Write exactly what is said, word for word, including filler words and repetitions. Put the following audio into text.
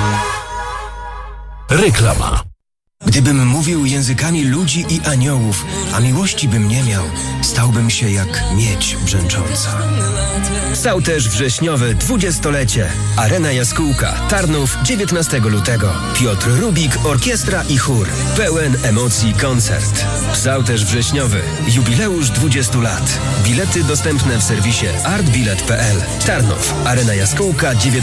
Reklama. Gdybym mówił językami ludzi i aniołów, a miłości bym nie miał, stałbym się jak miedź brzęcząca. Psałterz wrześniowy dwudziestolecie. Arena Jaskółka, Tarnów, dziewiętnastego lutego. Piotr Rubik, orkiestra i chór. Pełen emocji koncert. Psałterz wrześniowy. Jubileusz dwudziestu lat. Bilety dostępne w serwisie artbilet kropka p l. Tarnów, Arena Jaskółka, dziewiętnastego